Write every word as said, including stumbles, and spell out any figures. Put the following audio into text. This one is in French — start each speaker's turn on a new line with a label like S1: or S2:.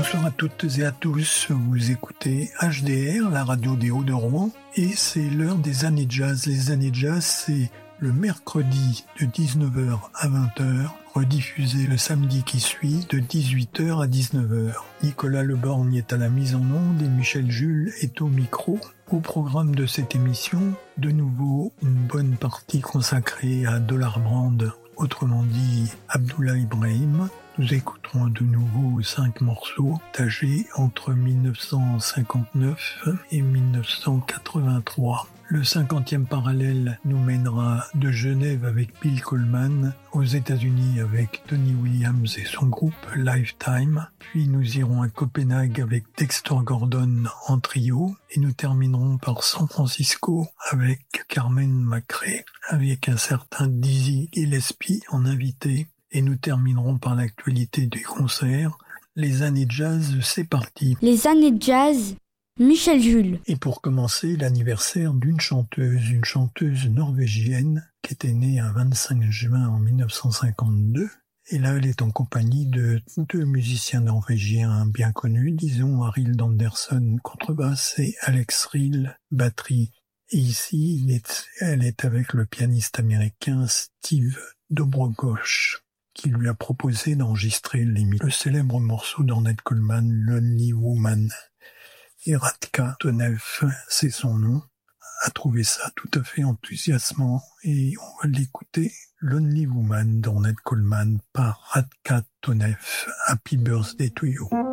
S1: Bonsoir à toutes et à tous, vous écoutez H D R, la radio des Hauts-de-Rouen, et c'est l'heure des années jazz. Les années jazz, c'est le mercredi de dix-neuf heures à vingt heures, rediffusé le samedi qui suit de dix-huit heures à dix-neuf heures. Nicolas Leborgne est à la mise en onde et Michel Jules est au micro. Au programme de cette émission, de nouveau une bonne partie consacrée à Dollar Brand, autrement dit Abdullah Ibrahim. Nous écouterons de nouveau cinq morceaux âgés entre mille neuf cent cinquante-neuf et mille neuf cent quatre-vingt-trois. Le cinquantième parallèle nous mènera de Genève avec Bill Coleman, aux États-Unis avec Tony Williams et son groupe Lifetime, puis nous irons à Copenhague avec Dexter Gordon en trio, et nous terminerons par San Francisco avec Carmen McRae, avec un certain Dizzy Gillespie en invité. Et nous terminerons par l'actualité des concerts. Les années jazz, c'est parti.
S2: Les années jazz, Michel Jules.
S1: Et pour commencer, l'anniversaire d'une chanteuse, une chanteuse norvégienne qui était née un vingt-cinq juin en mille neuf cent cinquante-deux. Et là, elle est en compagnie de deux musiciens norvégiens bien connus, disons Arild Andersen, contrebasse, et Alex Rill, batterie. Et ici, il est, elle est avec le pianiste américain Steve Dobrogosz, qui lui a proposé d'enregistrer le célèbre morceau d'Ornette Coleman, Lonely Woman. Et Radka Tonev, c'est son nom, a trouvé ça tout à fait enthousiasmant, et on va l'écouter, Lonely Woman d'Ornette Coleman par Radka Tonev. Happy Birthday to You.